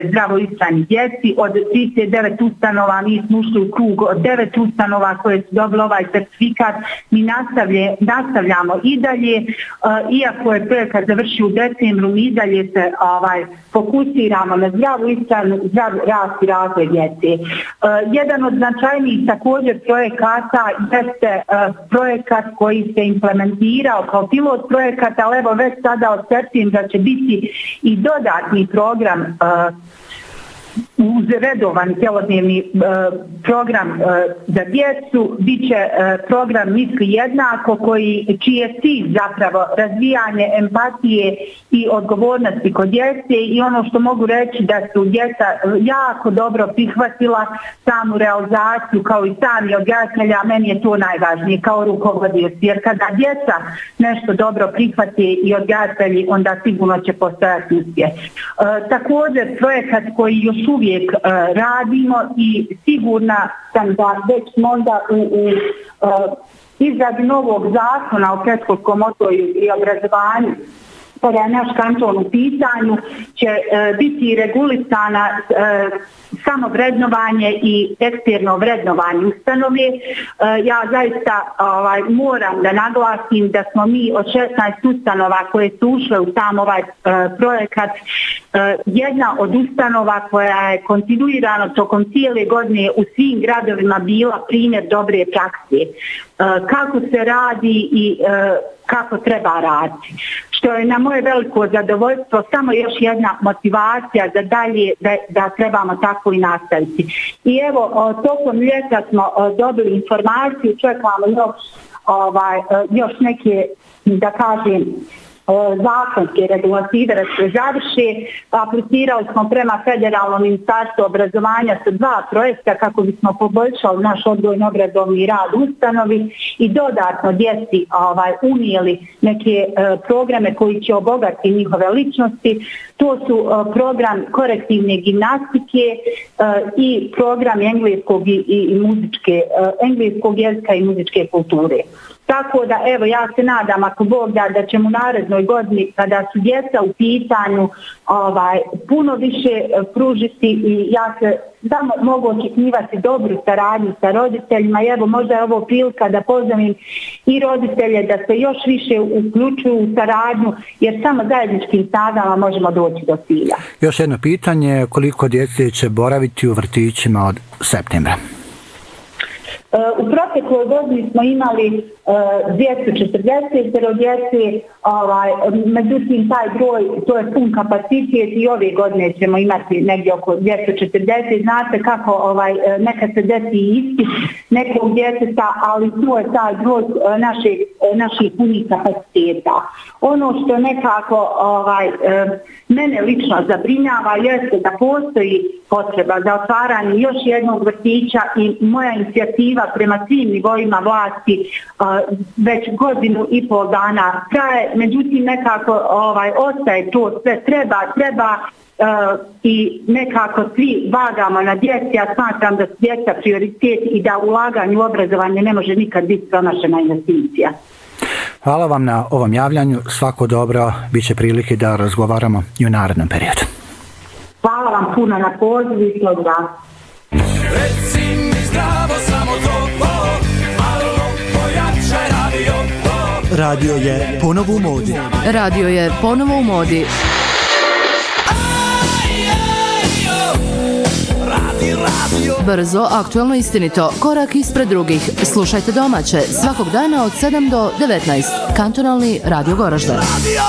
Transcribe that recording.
zdravo ishrani djeci. Od 39 ustanova mi smo ušli u krug od 9 ustanova koje su dobili ovaj certifikat. Mi nastavljamo i dalje, iako je projekat završio u decembru, mi i dalje se fokusiramo na zdravu ishranu, zdrav rast i razvoj djece. Jedan od značajnijih također projekata jeste projekat koji se implementirao kao pilot projekat, ali evo već sada od septembra će biti i dodatni program uz redovan cjelodnevni program za djecu. Biće program Misli jednako čiji je cilj zapravo razvijanje empatije i odgovornosti kod djece i ono što mogu reći da su djeca jako dobro prihvatila samu realizaciju kao i sami odgajatelji, a meni je to najvažnije kao rukovodioc, jer kada djeca nešto dobro prihvate i odgajatelji, onda sigurno će postojati uspjeh. Također projekat koji još uvijek radimo i sigurna sam da već možda u izradi novog zakona o predškolskom odgoju i obrazovanju, kada je naš kanton u pitanju, će biti regulisana samo vrednovanje i eksterno vrednovanje ustanove. Ja zaista moram da naglasim da smo mi od 16 ustanova koje su ušle u sam ovaj projekat jedna od ustanova koja je kontinuirano tokom cijele godine u svim gradovima bila primjer dobre prakse. Kako se radi i kako treba raditi. Što je na moje veliko zadovoljstvo samo još jedna motivacija za dalje da trebamo tako i nastaviti. I evo, tokom ljeta smo dobili informaciju, čekamo još neke, da kažem, zakonske regulative da se završe. Aplicirali smo prema Federalnom ministarstvu obrazovanja sa 2 projekta kako bismo poboljšali naš odgojno-obrazovni rad u ustanovi i dodatno djeci unijeli neke programe koji će obogatiti njihove ličnosti. To su program korektivne gimnastike i program engleskog jezika i muzičke kulture. Tako da, evo, ja se nadam, ako Bog da ćemo u narednoj godini, kada su djeca u pitanju, puno više pružiti i ja se samo mogu očekivati dobru saradnju sa roditeljima. I evo, možda je ovo prilika da pozovem i roditelje da se još više uključuju u saradnju, jer samo zajedničkim snagama možemo doći do cilja. Još jedno pitanje, koliko djece će boraviti u vrtićima od septembra? U protekloj godini smo imali 240 djece, međutim taj broj, to je pun kapacitet i ove godine ćemo imati negdje oko 240. Znate kako neka se desi isti nekog djeteta, ali to je taj broj naših punih kapaciteta. Ono što nekako mene lično zabrinjava jeste da postoji potreba za otvaranje još jednog vrtića i moja inicijativa prema svim nivoima vlasti već 1,5 dana traje, međutim nekako ostaje to sve treba i nekako svi vagamo na djeci. Ja smatram da su djeca prioritet i da ulaganje u obrazovanje ne može nikad biti promašena investicija. Hvala vam na ovom javljanju, svako dobro, bit će prilike da razgovaramo i u narednom periodu. Hvala vam puno na pozivu i sloboda. Reci mi zdravo, samo to, malo pojačaj radio. Radio je ponovo u modi. Radio je ponovo u modi. Brzo, aktualno, istinito, korak ispred drugih. Slušajte domaće svakog dana od 7 do 19. Kantonalni Radio Goražde.